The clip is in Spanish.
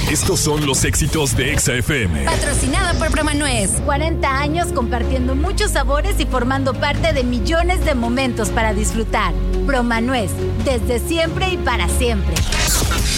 Estos son los éxitos de Exa FM. Patrocinado por Promanuez. 40 años compartiendo muchos sabores y formando parte de millones de momentos para disfrutar. Promanuez, desde siempre y para siempre.